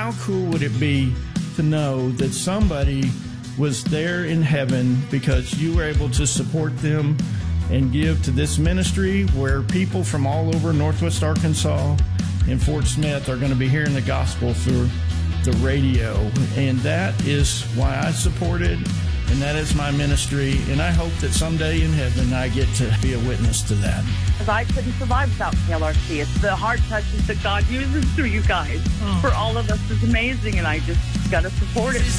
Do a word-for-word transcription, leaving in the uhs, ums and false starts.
how cool would it be to know that somebody was there in heaven because you were able to support them and give to this ministry where people from all over Northwest Arkansas and Fort Smith are going to be hearing the gospel through the radio. And that is why I support it, and that is my ministry. And I hope that someday in heaven I get to be a witness to that. Because I couldn't survive without K L R C. It's the heart touches that God uses through you guys. Oh. For all of us is amazing, and I just got to support it.